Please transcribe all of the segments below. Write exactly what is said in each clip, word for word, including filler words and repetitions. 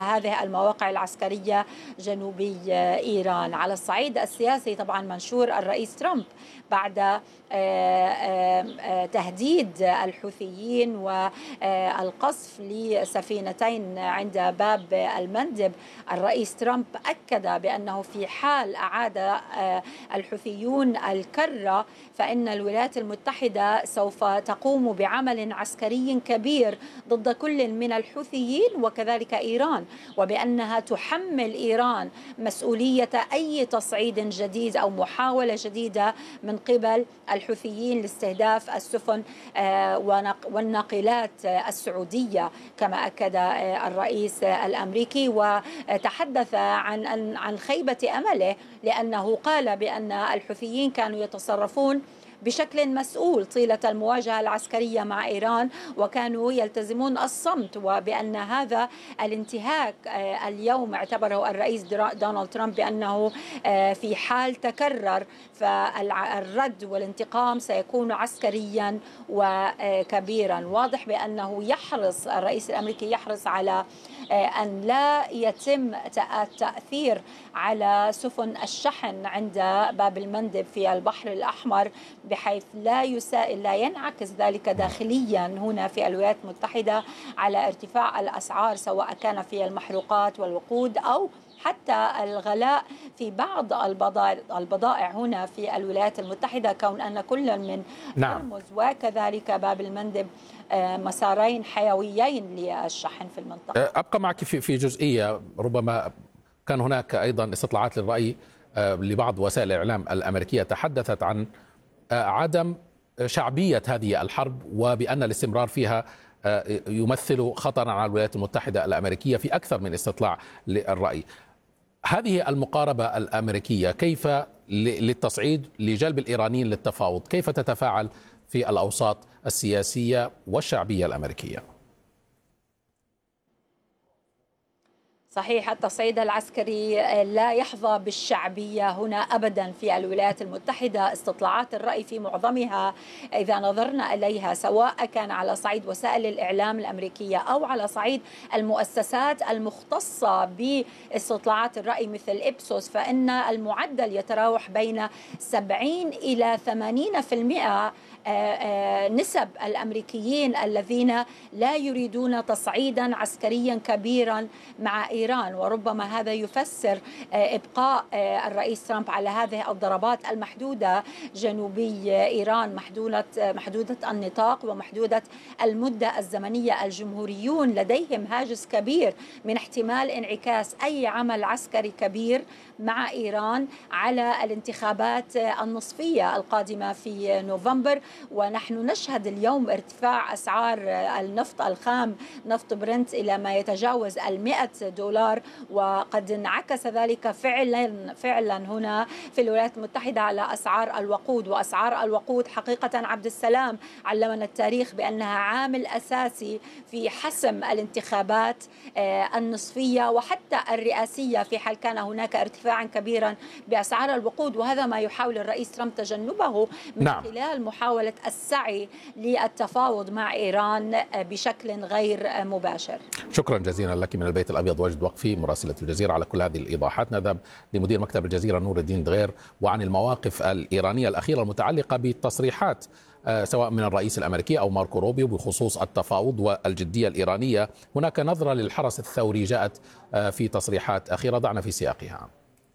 هذه المواقع العسكرية جنوبي إيران. على الصعيد السياسي طبعا منشور الرئيس ترامب بعد تهديد الحوثيين والقصف لسفينتين عند باب المندب، الرئيس ترامب أكد بأنه في حال أعاد الحوثيون الكرة فإن الولايات المتحدة سوف تقوم بعمل عسكري كبير ضد كل من الحوثيين وكذلك إيران، وبأنها تحمل إيران مسؤولية أي تصعيد جديد أو محاولة جديدة من قبل الحوثيين لاستهداف السفن والناقلات السعودية، كما أكد الرئيس الأمريكي. وتحدث عن عن خيبة أمله، لأنه قال بأن الحوثيين كانوا يتصرفون بشكل مسؤول طيلة المواجهة العسكرية مع إيران وكانوا يلتزمون الصمت، وبأن هذا الانتهاك اليوم اعتبره الرئيس دونالد ترامب بأنه في حال تكرر فالرد والانتقام سيكون عسكريا وكبيرا. واضح بأنه يحرص الرئيس الأمريكي يحرص على أن لا يتم التأثير على سفن الشحن عند باب المندب في البحر الأحمر، بحيث لا يسائل لا ينعكس ذلك داخليا هنا في الولايات المتحدة على ارتفاع الأسعار، سواء كان في المحروقات والوقود أو حتى الغلاء في بعض البضائع البضائع هنا في الولايات المتحدة، كون أن كل من هرمز وكذلك باب المندب مسارين حيويين للشحن في المنطقة. أبقى معك في جزئية، ربما كان هناك أيضا استطلاعات للرأي لبعض وسائل الإعلام الأمريكية تحدثت عن عدم شعبية هذه الحرب وبأن الاستمرار فيها يمثل خطرا على الولايات المتحدة الأمريكية في أكثر من استطلاع للرأي. هذه المقاربة الأمريكية كيف للتصعيد لجلب الإيرانيين للتفاوض كيف تتفاعل في الأوساط السياسية والشعبية الأمريكية؟ صحيح، التصعيد العسكري لا يحظى بالشعبية هنا أبدا في الولايات المتحدة. استطلاعات الرأي في معظمها إذا نظرنا إليها سواء كان على صعيد وسائل الإعلام الأمريكية أو على صعيد المؤسسات المختصة باستطلاعات الرأي مثل إبسوس، فإن المعدل يتراوح بين سبعين إلى ثمانين بالمئة نسب الأمريكيين الذين لا يريدون تصعيدا عسكريا كبيرا مع إيران. وربما هذا يفسر إبقاء الرئيس ترامب على هذه الضربات المحدودة جنوبي إيران، محدودة محدودة النطاق ومحدودة المدة الزمنية. الجمهوريون لديهم هاجس كبير من احتمال انعكاس أي عمل عسكري كبير مع إيران على الانتخابات النصفية القادمة في نوفمبر. ونحن نشهد اليوم ارتفاع أسعار النفط الخام نفط برنت إلى ما يتجاوز المئة دولار، وقد انعكس ذلك فعلا فعلا هنا في الولايات المتحدة على أسعار الوقود. وأسعار الوقود حقيقة عبد السلام علمنا التاريخ بأنها عامل أساسي في حسم الانتخابات النصفية وحتى الرئاسية في حال كان هناك ارتفاعا كبيرا بأسعار الوقود، وهذا ما يحاول الرئيس ترامب تجنبه من نعم. خلال محاولة السعي للتفاوض مع إيران بشكل غير مباشر. شكرا جزيلا لك من البيت الأبيض واجد وقفي مراسلة الجزيرة على كل هذه الإيضاحات. نذهب لمدير مكتب الجزيرة نور الدين دغير وعن المواقف الإيرانية الأخيرة المتعلقة بالتصريحات سواء من الرئيس الأمريكي أو ماركو روبيو بخصوص التفاوض والجدية الإيرانية. هناك نظرة للحرس الثوري جاءت في تصريحات أخيرة، ضعنا في سياقها.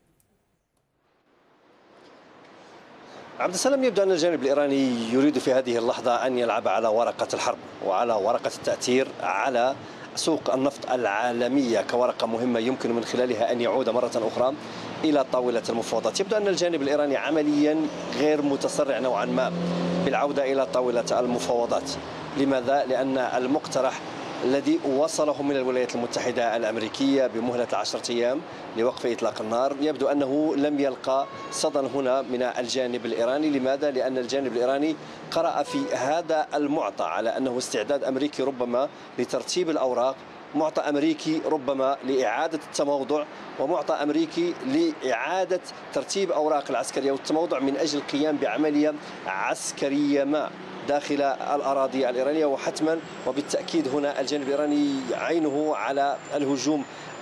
عبد السلام، يبدو أن الجانب الإيراني يريد في هذه اللحظة أن يلعب على ورقة الحرب وعلى ورقة التأثير على سوق النفط العالمية كورقة مهمة يمكن من خلالها أن يعود مرة أخرى إلى طاولة المفاوضات. يبدو أن الجانب الإيراني عمليا غير متسرع نوعا ما بالعودة إلى طاولة المفاوضات. لماذا؟ لأن المقترح الذي وصله من الولايات المتحدة الأمريكية بمهلة عشرة أيام لوقف إطلاق النار يبدو أنه لم يلقى صدى هنا من الجانب الإيراني. لماذا؟ لأن الجانب الإيراني قرأ في هذا المعطى على أنه استعداد أمريكي ربما لترتيب الأوراق، معطى أمريكي ربما لإعادة التموضع، ومعطى أمريكي لإعادة ترتيب أوراق العسكرية والتموضع من أجل القيام بعملية عسكرية ما داخل الأراضي الإيرانية. وحتما وبالتأكيد هنا الجانب الإيراني عينه على الهجوم